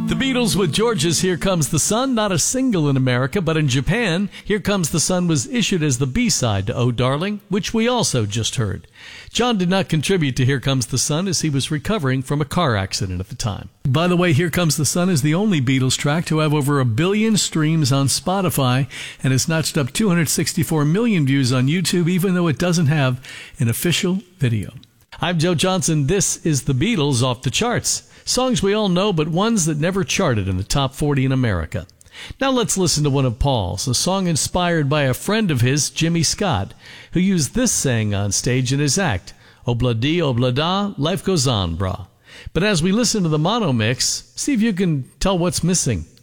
The Beatles with George's Here Comes the Sun, not a single in America, but in Japan, Here Comes the Sun was issued as the B-side to Oh Darling, which we also just heard. John did not contribute to Here Comes the Sun as he was recovering from a car accident at the time. By the way, Here Comes the Sun is the only Beatles track to have over 1 billion streams on Spotify and has notched up 264 million views on YouTube, even though it doesn't have an official video. I'm Joe Johnson. This is The Beatles Off the Charts. Songs we all know, but ones that never charted in the top 40 in America. Now let's listen to one of Paul's, a song inspired by a friend of his, Jimmy Scott, who used this saying on stage in his act, "Obla-dee, obla-da, life goes on, brah." But as we listen to the mono mix, see if you can tell what's missing.